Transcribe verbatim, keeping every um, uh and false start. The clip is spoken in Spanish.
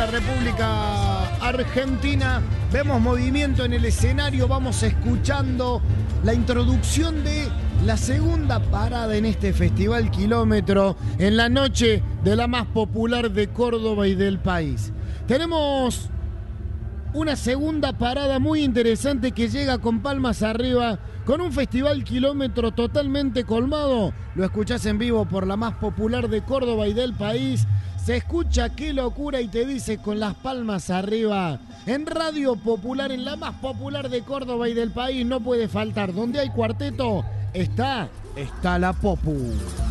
República Argentina. Vemos movimiento en el escenario, vamos escuchando la introducción de la segunda parada en este Festival Kilómetro, en la noche de la más popular de Córdoba y del país. Tenemos una segunda parada muy interesante que llega con palmas arriba, con un Festival Kilómetro totalmente colmado. Lo escuchás en vivo por la más popular de Córdoba y del país. Se escucha Qué Locura y te dice con las palmas arriba. En Radio Popular, en la más popular de Córdoba y del país, no puede faltar. Donde hay cuarteto, está, está la Popu.